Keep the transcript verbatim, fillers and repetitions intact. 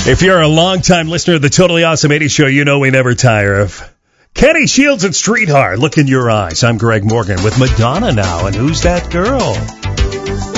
If you're a longtime listener of the Totally Awesome eighties Show, you know we never tire of Kenny Shields and Streetheart. Look in your eyes. I'm Greg Morgan with Madonna now, and Who's That Girl?